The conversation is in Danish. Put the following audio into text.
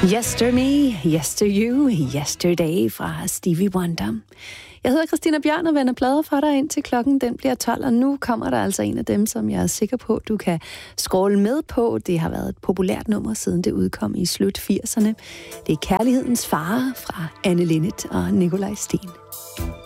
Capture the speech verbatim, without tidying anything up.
Yester Me, Yester You, Yesterday fra Stevie Wonder. Jeg hedder Christina Bjørn og vender plader for dig indtil klokken den bliver tolv, og nu kommer der altså en af dem, som jeg er sikker på, du kan scrolle med på. Det har været et populært nummer, siden det udkom i slut firserne. Det er Kærlighedens Fare fra Anne Linnet og Nikolaj Steen.